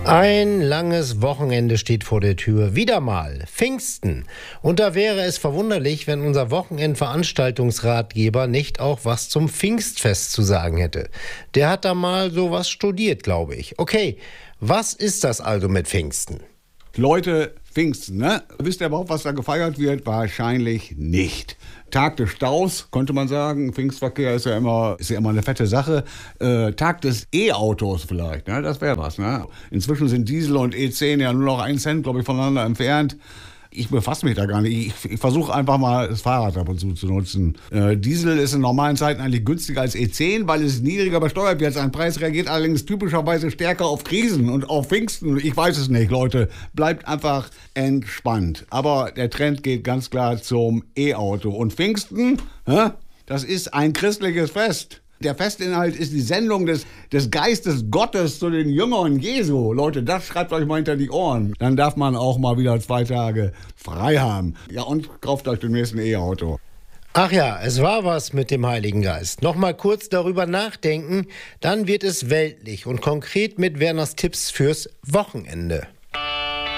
Ein langes Wochenende steht vor der Tür. Wieder mal Pfingsten. Und da wäre es verwunderlich, wenn unser Wochenendveranstaltungsratgeber nicht auch was zum Pfingstfest zu sagen hätte. Der hat da mal sowas studiert, glaube ich. Okay, was ist das also mit Pfingsten? Leute, Pfingsten, ne? Wisst ihr überhaupt, was da gefeiert wird? Wahrscheinlich nicht. Tag des Staus, könnte man sagen. Pfingstverkehr ist ja immer eine fette Sache. Tag des E-Autos vielleicht, ne? Das wäre was, ne? Inzwischen sind Diesel und E10 ja nur noch 1 Cent, glaube ich, voneinander entfernt. Ich befasse mich da gar nicht. Ich versuche einfach mal das Fahrrad ab und zu nutzen. Diesel ist in normalen Zeiten eigentlich günstiger als E10, weil es niedriger besteuert wird. Ein Preis reagiert allerdings typischerweise stärker auf Krisen und auf Pfingsten. Ich weiß es nicht, Leute. Bleibt einfach entspannt. Aber der Trend geht ganz klar zum E-Auto. Und Pfingsten, das ist ein christliches Fest. Der Festinhalt ist die Sendung des Geistes Gottes zu den Jüngern Jesu. Leute, das schreibt euch mal hinter die Ohren. Dann darf man auch mal wieder 2 Tage frei haben. Ja, und kauft euch den nächsten E-Auto. Ach ja, es war was mit dem Heiligen Geist. Nochmal kurz darüber nachdenken, dann wird es weltlich und konkret mit Werners Tipps fürs Wochenende.